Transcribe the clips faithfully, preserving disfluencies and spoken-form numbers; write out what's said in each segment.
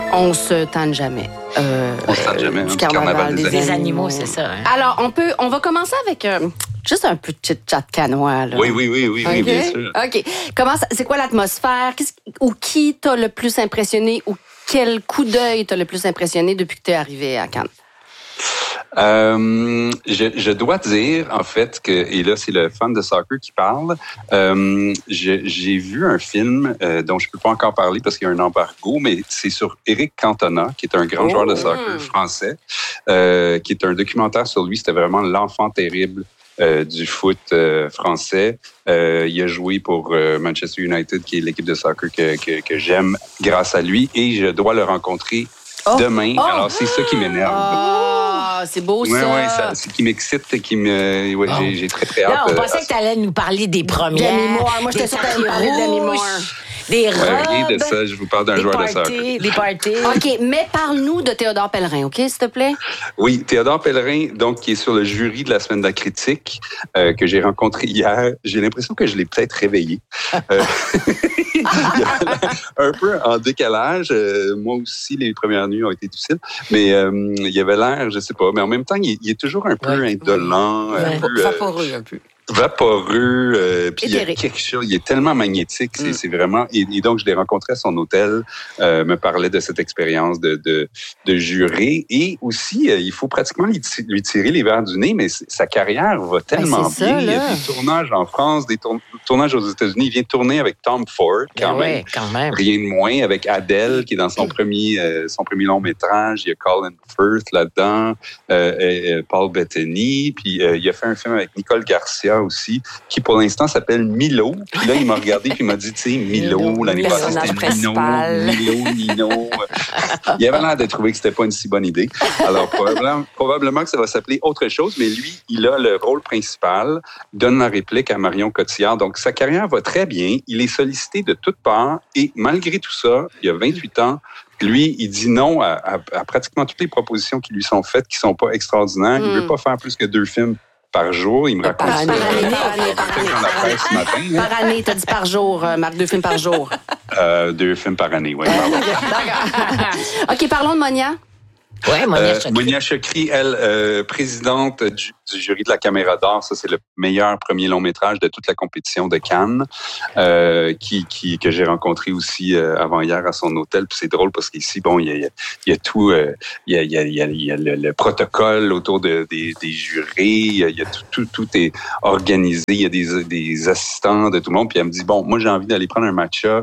On se tanne jamais. Euh, on se tanne jamais. Du hein, carnaval, carnaval des, des animaux, animaux c'est ça. Hein? Alors, on peut, on va commencer avec euh, juste un peu de chit-chat canois. Là. Oui, oui, oui, oui, okay. oui, bien sûr. OK. Comment ça, c'est quoi l'atmosphère? Qu'est-ce, ou qui t'a le plus impressionné? Ou quel coup d'œil t'a le plus impressionné depuis que t'es arrivé à Cannes? Euh, je, je dois dire, en fait, que, et là, c'est le fan de soccer qui parle, euh, je, j'ai vu un film euh, dont je peux pas encore parler parce qu'il y a un embargo, mais c'est sur Éric Cantona, qui est un grand oh, joueur de soccer mmh. français, euh, qui est un documentaire sur lui. C'était vraiment l'enfant terrible euh, du foot euh, français. Euh, il a joué pour euh, Manchester United, qui est l'équipe de soccer que, que, que j'aime grâce à lui, et je dois le rencontrer oh. demain. Oh. Alors, c'est ça qui m'énerve. Oh. C'est beau, ça. Oui, oui, ça, c'est qui m'excite et qui me... Ouais, oh. j'ai, j'ai très, très hâte. Là, on pensait que tu allais nous parler des premières. Demi Moore. Moi, j'étais sûre que tu allais parler de Demi Moore. Des robes. Ouais, rien de ça, je vous parle d'un joueur parties, de soccer. Des parties. OK, mais parle-nous de Théodore Pellerin, OK, s'il te plaît? Oui, Théodore Pellerin, donc, qui est sur le jury de la Semaine de la critique, euh, que j'ai rencontré hier. J'ai l'impression que je l'ai peut-être réveillé. euh, un peu en décalage. Euh, moi aussi, les premières nuits ont été difficiles. Mais euh, il y avait l'air, je sais pas, mais en même temps, il, il est toujours un peu ouais, indolent. Ouais, un peu, vaporeux un peu. Vaporeux, euh, puis il y a quelque chose, il est tellement magnétique, c'est, mm. c'est vraiment, et, et donc je l'ai rencontré à son hôtel, euh, me parlait de cette expérience de, de, de juré, et aussi, euh, il faut pratiquement lui, t- lui tirer les verres du nez, mais sa carrière va tellement ben bien, ça, il y a des tournages en France, des tour- tournages aux États-Unis, il vient tourner avec Tom Ford, quand, ben même. Ouais, quand même, rien de moins, avec Adele, qui est dans son premier, euh, son premier long métrage, il y a Colin Firth là-dedans, euh, et, et Paul Bettany, puis euh, il a fait un film avec Nicole Garcia aussi, qui pour l'instant s'appelle Milo. Puis là, il m'a regardé puis il m'a dit, tu sais, Milo, Milo, l'année passée, c'était Nino, Milo, Nino. Il avait l'air de trouver que c'était pas une si bonne idée. Alors, probablement, probablement que ça va s'appeler autre chose, mais lui, il a le rôle principal, donne la réplique à Marion Cotillard. Donc, sa carrière va très bien. Il est sollicité de toutes parts et malgré tout ça, il a vingt-huit ans, lui, il dit non à, à, à pratiquement toutes les propositions qui lui sont faites, qui sont pas extraordinaires. Mm. Il veut pas faire plus que deux films par jour. Il me raconte par année, ça. Par année, par année, par année, ce matin, hein. Par année, t'as dit par jour, Marc, deux films par jour. Euh, deux films par année, oui. OK, parlons de Monia. Oui, Monia Chokri. Euh, Monia Chokri, elle, euh, présidente du, du jury de la Caméra d'Or, ça c'est le meilleur premier long métrage de toute la compétition de Cannes, euh, qui, qui que j'ai rencontré aussi euh, avant hier à son hôtel. Puis c'est drôle parce qu'ici, bon, il y a, il y a tout, euh, il y a, il y a, il y a, il y a le, le protocole autour de, des, des jurés, il y a, il y a tout, tout, tout est organisé, il y a des, des assistants de tout le monde. Puis elle me dit, bon, moi j'ai envie d'aller prendre un matcha,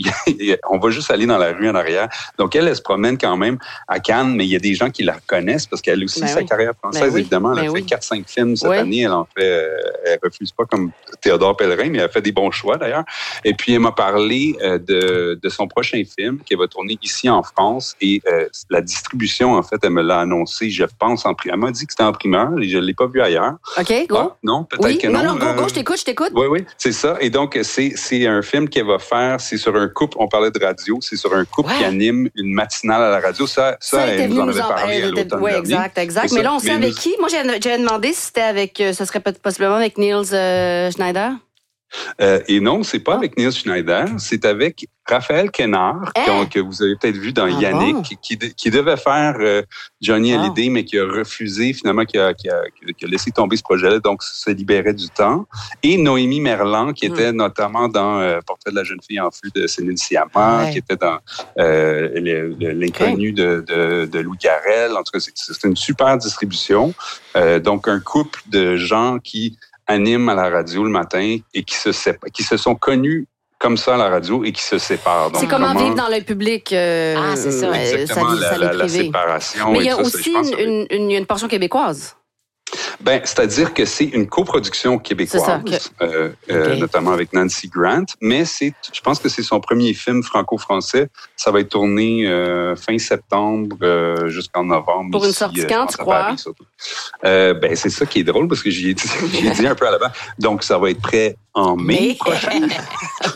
on va juste aller dans la rue en arrière. Donc elle, elle se promène quand même à Cannes, mais il y a des gens qui la reconnaissent parce qu'elle aussi, ben sa oui. carrière française, ben oui. évidemment, elle ben a fait oui. quatre cinq films cette oui. année. Elle en fait, euh, elle refuse pas comme Théodore Pellerin, mais elle a fait des bons choix d'ailleurs. Et puis, elle m'a parlé euh, de, de son prochain film qui va tourner ici en France et euh, la distribution, en fait, elle me l'a annoncé, je pense, en primeur. Elle m'a dit que c'était en primeur et je l'ai pas vu ailleurs. OK, go. Ah, non, peut-être oui. que non. Non, non, go, euh... go, je t'écoute, je t'écoute. Oui, oui, c'est ça. Et donc, c'est, c'est un film qu'elle va faire, c'est sur un couple, on parlait de radio, c'est sur un couple ouais. qui anime une matinale à la radio. Ça, ça, ça elle nous en avait parlé à l'automne. Oui, exact, exact. Mais là, on sait avec nous... qui? Moi, j'ai, j'ai demandé si c'était avec, euh, ce serait possiblement avec Niels euh, Schneider. Euh, et non, c'est pas ah. avec Niels Schneider, c'est avec Raphaël Quenard, hey. que vous avez peut-être vu dans ah Yannick, bon? qui, qui, qui devait faire euh, Johnny ah. Hallyday, mais qui a refusé, finalement, qui a, qui a, qui a laissé tomber ce projet-là, donc se libérait du temps. Et Noémie Merlan, qui mm. était notamment dans euh, Portrait de la jeune fille en feu de Céline Sciamma, ouais. qui était dans euh, le, le, L'inconnu okay. de, de, de Louis Garrel. En tout cas, c'est, c'est une super distribution. Euh, donc, un couple de gens qui animent à la radio le matin et qui se, sépa- qui se sont connus comme ça à la radio et qui se séparent. Donc, c'est comment, comment vivre dans le public. Euh, ah, c'est ça. Exactement, sa vie, la, sa vie la, la séparation. Mais il y a ça, aussi ça, une, une, une, une portion québécoise. Ben, c'est-à-dire que c'est une coproduction québécoise, ça, okay. euh, euh, okay. notamment avec Nancy Grant, mais c'est, je pense que c'est son premier film franco-français. Ça va être tourné euh, fin septembre euh, jusqu'en novembre. Pour ici, une sortie quand, tu crois? Paris, euh, ben, c'est ça qui est drôle parce que j'y ai dit, j'y ai dit un peu à l'avant. Donc, ça va être prêt en mai prochain.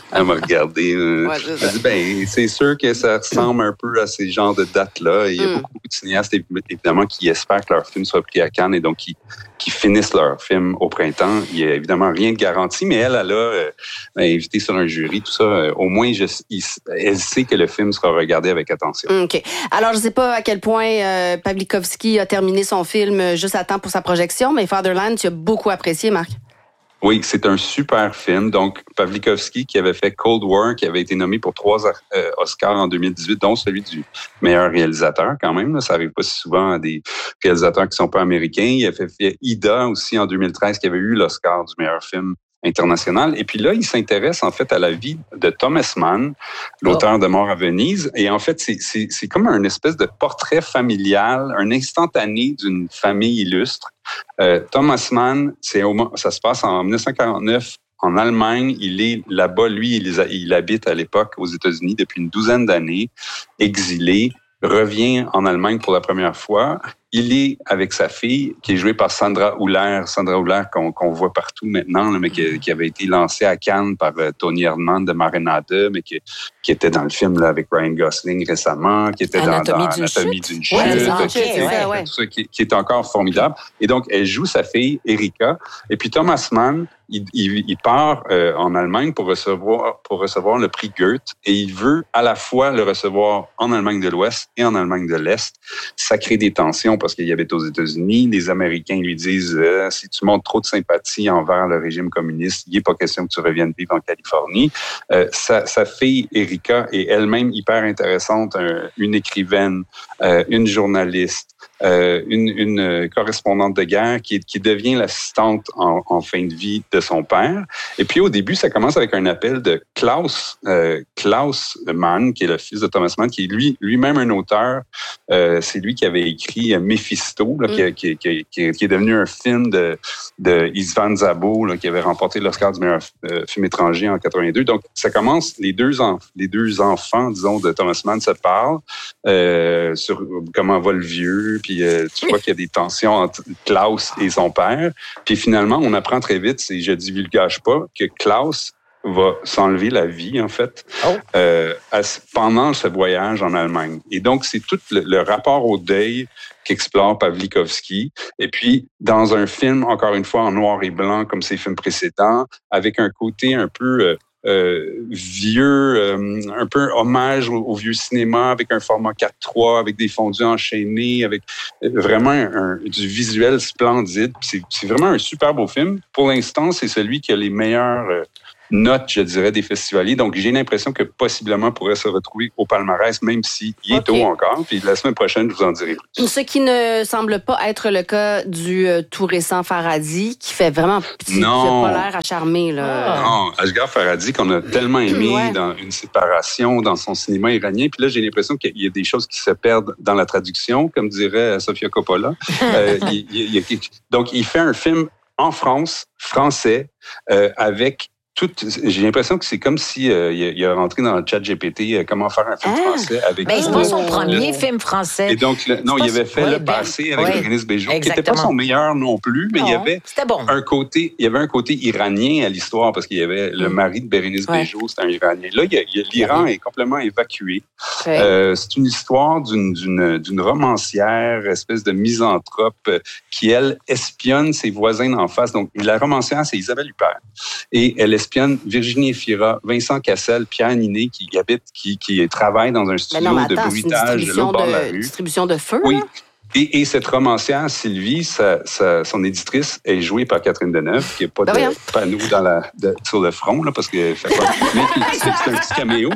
Elle m'a regardé. Euh, ouais, elle dit, ben, c'est sûr que ça ressemble un peu à ces genres de dates-là. Il y a mm. beaucoup, beaucoup de cinéastes, évidemment, qui espèrent que leur film soit pris à Cannes et donc qui, qui finissent leur film au printemps. Il n'y a évidemment rien de garanti, mais elle, elle a euh, invité sur un jury, tout ça. Euh, au moins, je, il, elle sait que le film sera regardé avec attention. OK. Alors, je ne sais pas à quel point euh, Pawlikowski a terminé son film juste à temps pour sa projection, mais Fatherland, tu as beaucoup apprécié, Marc. Oui, c'est un super film. Donc, Pawlikowski, qui avait fait Cold War, qui avait été nommé pour trois euh, Oscars en deux mille dix-huit, dont celui du meilleur réalisateur quand même. Là. Ça arrive pas si souvent à des réalisateurs qui sont pas américains. Il a fait, fait Ida aussi en deux mille treize, qui avait eu l'Oscar du meilleur film international. Et puis là, il s'intéresse en fait à la vie de Thomas Mann, l'auteur oh. de Mort à Venise. Et en fait, c'est, c'est, c'est comme un espèce de portrait familial, un instantané d'une famille illustre. Euh, Thomas Mann, c'est au, ça se passe en dix-neuf cent quarante-neuf en Allemagne. Il est là-bas, lui, il, il habite à l'époque aux États-Unis depuis une douzaine d'années, exilé, revient en Allemagne pour la première fois. Il est avec sa fille, qui est jouée par Sandra Hüller, Sandra Hüller qu'on, qu'on voit partout maintenant, là, mais qui, qui avait été lancée à Cannes par euh, Tony Erdmann de Marinade, mais qui, qui était dans le film là, avec Ryan Gosling récemment, qui était Anatomie dans, dans Anatomie d'une chute, ouais, chute okay, ouais, ouais. tout ça, qui, qui est encore formidable. Et donc, elle joue sa fille, Erika, et puis Thomas Mann, il, il, il part euh, en Allemagne pour recevoir, pour recevoir le prix Goethe, et il veut à la fois le recevoir en Allemagne de l'Ouest et en Allemagne de l'Est. Ça crée des tensions parce qu'il y avait aux États-Unis. Les Américains lui disent euh, si tu montres trop de sympathie envers le régime communiste, il n'est pas question que tu reviennes vivre en Californie. Euh, sa, sa fille, Erika, est elle-même hyper intéressante, un, une écrivaine, euh, une journaliste, euh, une, une correspondante de guerre qui, qui devient l'assistante en, en fin de vie de son père. Et puis au début, ça commence avec un appel de Klaus, euh, Klaus Mann, qui est le fils de Thomas Mann, qui est lui, lui-même un auteur. Euh, c'est lui qui avait écrit Mephisto, là, mm. qui, qui, qui, qui, qui est devenu un film de, de Istvan Szabo, là, qui avait remporté l'Oscar du meilleur euh, film étranger en quatre-vingt-deux. Donc, ça commence, les deux, enf- les deux enfants, disons, de Thomas Mann se parlent euh, sur comment va le vieux, puis euh, tu vois qu'il y a des tensions entre Klaus et son père. Puis finalement, on apprend très vite, et je divulgage pas, que Klaus va s'enlever la vie, en fait, oh. euh, pendant ce voyage en Allemagne. Et donc, c'est tout le, le rapport au deuil qu'explore Pawlikowski. Et puis, dans un film, encore une fois, en noir et blanc, comme ses films précédents, avec un côté un peu euh, euh, vieux, euh, un peu hommage au, au vieux cinéma, avec un format quatre trois, avec des fondus enchaînés, avec vraiment un, du visuel splendide. C'est, c'est vraiment un super beau film. Pour l'instant, c'est celui qui a les meilleurs... Euh, note, je dirais, des festivaliers. Donc, j'ai l'impression que possiblement pourrait se retrouver au palmarès, même s'il est okay. tôt encore. Puis la semaine prochaine, je vous en dirai plus. Ce qui ne semble pas être le cas du euh, tout récent Farhadi, qui fait vraiment petit, non. qui n'a pas l'air à charmer. Là. Non, Asghar Farhadi, qu'on a tellement aimé ouais. dans Une séparation, dans son cinéma iranien. Puis là, j'ai l'impression qu'il y a des choses qui se perdent dans la traduction, comme dirait Sofia Coppola. euh, il, il, il, donc, il fait un film en France, français, euh, avec Tout, j'ai l'impression que c'est comme si euh, il a rentré dans le chat G P T euh, comment faire un film ah, français avec. Mais c'est pas son premier le, film français. Et donc le, non, il avait fait ouais, Le Passé avec ouais, Bérénice Bejo, qui n'était pas son meilleur non plus, mais non, il y avait bon. un côté, il y avait un côté iranien à l'histoire parce qu'il y avait le mari de Bérénice ouais. Bejo, c'était un Iranien. Là, il y a, il y a, l'Iran ouais. est complètement évacué. Ouais. Euh, c'est une histoire d'une, d'une, d'une romancière, espèce de misanthrope euh, qui elle espionne ses voisins d'en face. Donc la romancière, c'est Isabelle Huppert, et elle espionne Virginie Efira, Vincent Cassel, Pierre Ninet, qui habite, qui, qui travaille dans un studio non, attends, de bruitage de l'autre bord de la rue. Distribution de feu. Oui. Et, et cette romancière, Sylvie, sa, sa, son éditrice, est jouée par Catherine Deneuve, qui n'a pas de, de panneau dans la, de, sur le front, là, parce que fait pas, mais c'est, c'est un petit caméo.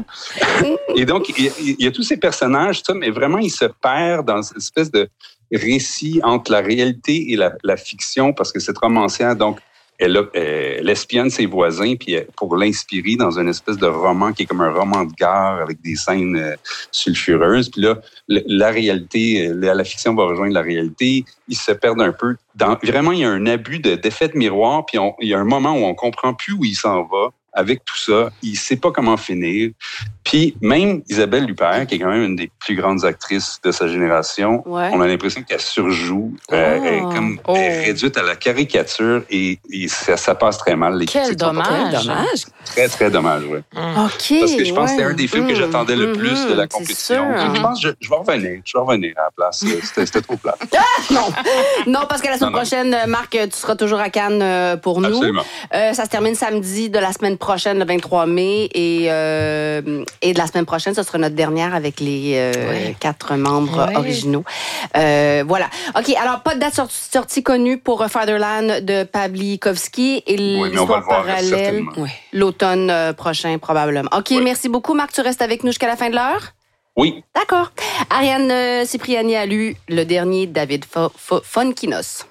Et donc, il, il y a tous ces personnages, ça, mais vraiment, ils se perdent dans une espèce de récit entre la réalité et la, la fiction, parce que cette romancière, donc, Elle, a, elle espionne ses voisins puis pour l'inspirer dans une espèce de roman qui est comme un roman de gare avec des scènes euh, sulfureuses. Puis là, la réalité, la, la fiction va rejoindre la réalité. Ils se perdent un peu. Dans, vraiment, il y a un abus de, d'effet de miroir. Puis on, il y a un moment où on comprend plus où il s'en va avec tout ça, il sait pas comment finir. Puis même Isabelle Huppert, qui est quand même une des plus grandes actrices de sa génération, ouais. on a l'impression qu'elle surjoue, oh. euh, elle est comme oh. elle est réduite à la caricature et, et ça, ça passe très mal. Les Quel dommage. Quel dommage. Très, très dommage, oui. Mm. OK. Parce que je pense ouais. que c'est un des films mm. que j'attendais le mm-hmm. plus de la compétition. Mm-hmm. Je pense que je, je vais revenir. Je vais revenir à la place. C'était, c'était trop plat. non. non, parce que la semaine non, prochaine, non. Marc, tu seras toujours à Cannes pour nous. Absolument. Euh, ça se termine samedi de la semaine prochaine, le vingt-trois mai. Et, euh, et de la semaine prochaine, ce sera notre dernière avec les euh, oui. quatre membres oui. originaux. Euh, voilà. OK, alors, pas de date sortie, sortie connue pour Fatherland de Pawlikowski et oui, l'histoire parallèle oui. l'automne euh, prochain, probablement. OK, oui. merci beaucoup, Marc. Tu restes avec nous jusqu'à la fin de l'heure? Oui. D'accord. Ariane euh, Cipriani a lu le dernier David Fontkinos.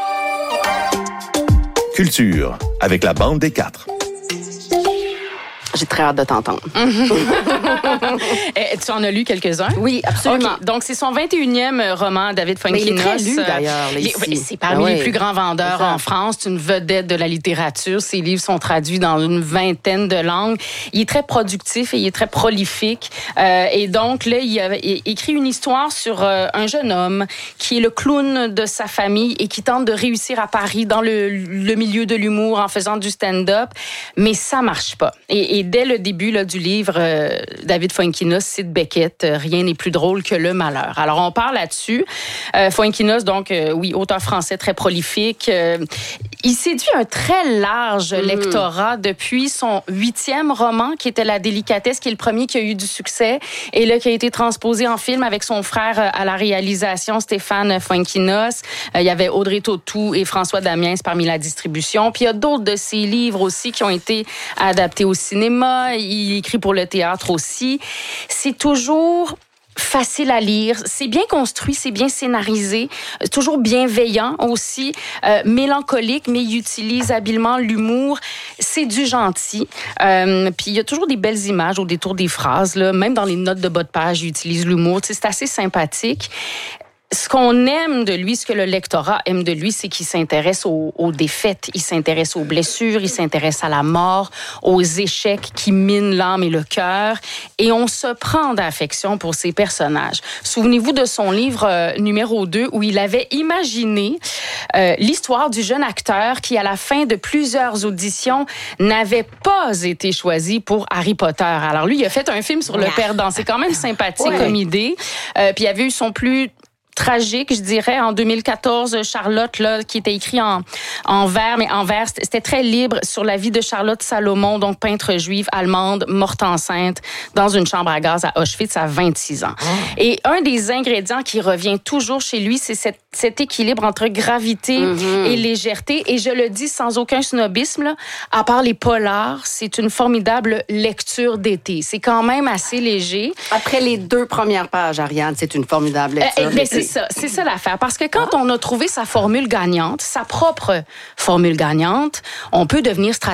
Culture, avec la bande des quatre. J'ai très hâte de t'entendre. Tu en as lu quelques-uns? Oui, absolument. Okay. Donc, c'est son vingt et unième roman, David Fontkinos. Mais il est très lu, d'ailleurs. Là, ici. C'est parmi ah oui. les plus grands vendeurs en France. C'est une vedette de la littérature. Ses livres sont traduits dans une vingtaine de langues. Il est très productif et il est très prolifique. Euh, et donc, là, il a écrit une histoire sur euh, un jeune homme qui est le clown de sa famille et qui tente de réussir à Paris dans le, le milieu de l'humour en faisant du stand-up. Mais ça marche pas. Et, et dès le début là, du livre, euh, David Fontkinos cite Beckett, euh, rien n'est plus drôle que le malheur. Alors, on parle là-dessus. Euh, Fontkinos, donc, euh, oui, auteur français très prolifique. Euh, il séduit un très large mmh. lectorat depuis son huitième roman, qui était La délicatesse, qui est le premier qui a eu du succès, et là, qui a été transposé en film avec son frère à la réalisation, Stéphane Fontkinos. Euh, il y avait Audrey Tautou et François Damiens parmi la distribution. Puis il y a d'autres de ses livres aussi qui ont été adaptés au cinéma. Il écrit pour le théâtre aussi. C'est toujours facile à lire, c'est bien construit, c'est bien scénarisé, toujours bienveillant aussi, euh, mélancolique, mais il utilise habilement l'humour. C'est du gentil. Euh, puis il y a toujours des belles images au détour des phrases, là. Même dans les notes de bas de page, il utilise l'humour. Tu sais, c'est assez sympathique. Ce qu'on aime de lui, ce que le lectorat aime de lui, c'est qu'il s'intéresse aux, aux défaites, il s'intéresse aux blessures, il s'intéresse à la mort, aux échecs qui minent l'âme et le cœur, et on se prend d'affection pour ces personnages. Souvenez-vous de son livre euh, numéro deux, où il avait imaginé euh, l'histoire du jeune acteur qui, à la fin de plusieurs auditions, n'avait pas été choisi pour Harry Potter. Alors lui, il a fait un film sur le perdant. C'est quand même sympathique ouais. comme idée. Euh, puis il avait eu son plus tragique, je dirais, en deux mille quatorze, Charlotte, là, qui était écrit en, en vers, mais en vers, c'était très libre sur la vie de Charlotte Salomon, donc peintre juive allemande, morte enceinte dans une chambre à gaz à Auschwitz à vingt-six ans. Oh. Et un des ingrédients qui revient toujours chez lui, c'est cette, cet équilibre entre gravité mm-hmm. et légèreté. Et je le dis sans aucun snobisme, là, à part les polars, c'est une formidable lecture d'été. C'est quand même assez léger. Après les deux premières pages, Ariane, c'est une formidable lecture euh, d'été. C'est ça, c'est ça l'affaire. Parce que quand ah. on a trouvé sa formule gagnante, sa propre formule gagnante, on peut devenir stratégique.